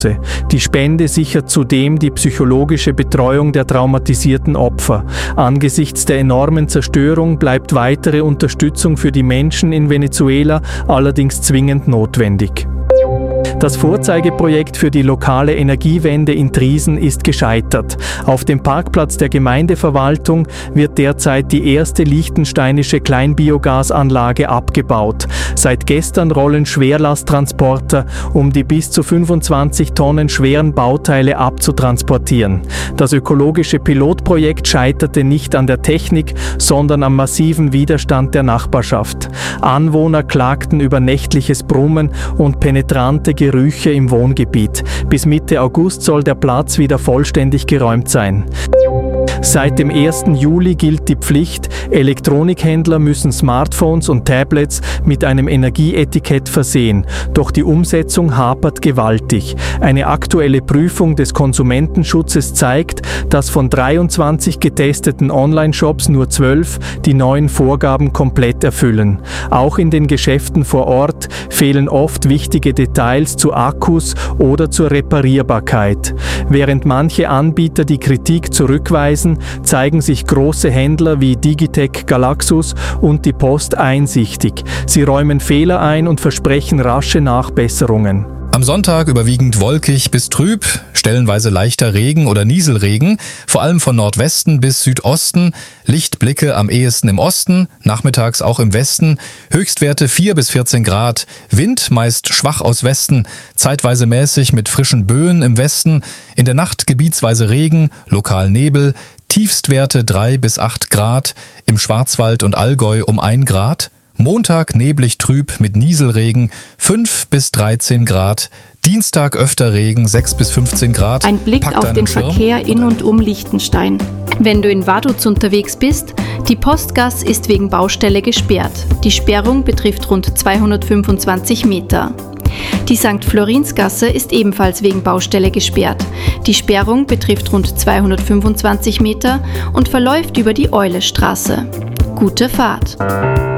Die Spende sichert zudem die psychologische Betreuung der traumatisierten Opfer. Angesichts der enormen Zerstörung bleibt weitere Unterstützung für die Menschen in Venezuela allerdings zwingend notwendig. Das Vorzeigeprojekt für die lokale Energiewende in Triesen ist gescheitert. Auf dem Parkplatz der Gemeindeverwaltung wird derzeit die erste liechtensteinische Kleinbiogasanlage abgebaut. Seit gestern rollen Schwerlasttransporter, um die bis zu 25 Tonnen schweren Bauteile abzutransportieren. Das ökologische Pilotprojekt scheiterte nicht an der Technik, sondern am massiven Widerstand der Nachbarschaft. Anwohner klagten über nächtliches Brummen und penetrante Gerüche im Wohngebiet. Bis Mitte August soll der Platz wieder vollständig geräumt sein. Seit dem 1. Juli gilt die Pflicht, Elektronikhändler müssen Smartphones und Tablets mit einem Energieetikett versehen. Doch die Umsetzung hapert gewaltig. Eine aktuelle Prüfung des Konsumentenschutzes zeigt, dass von 23 getesteten Online-Shops nur 12 die neuen Vorgaben komplett erfüllen. Auch in den Geschäften vor Ort fehlen oft wichtige Details zu Akkus oder zur Reparierbarkeit. Während manche Anbieter die Kritik zurückweisen, zeigen sich große Händler wie Digitec Galaxus und die Post einsichtig. Sie räumen Fehler ein und versprechen rasche Nachbesserungen. Am Sonntag überwiegend wolkig bis trüb, stellenweise leichter Regen oder Nieselregen, vor allem von Nordwesten bis Südosten, Lichtblicke am ehesten im Osten, nachmittags auch im Westen, Höchstwerte 4 bis 14 Grad, Wind meist schwach aus Westen, zeitweise mäßig mit frischen Böen im Westen, in der Nacht gebietsweise Regen, lokal Nebel, Tiefstwerte 3 bis 8 Grad, im Schwarzwald und Allgäu um 1 Grad, Montag neblig trüb mit Nieselregen 5 bis 13 Grad. Dienstag öfter Regen 6 bis 15 Grad. Ein Blick auf den Verkehr in und um Liechtenstein. Wenn du in Vaduz unterwegs bist, die Postgasse ist wegen Baustelle gesperrt. Die Sperrung betrifft rund 225 Meter. Die St. Florinsgasse ist ebenfalls wegen Baustelle gesperrt. Die Sperrung betrifft rund 225 Meter und verläuft über die Eulestraße. Gute Fahrt!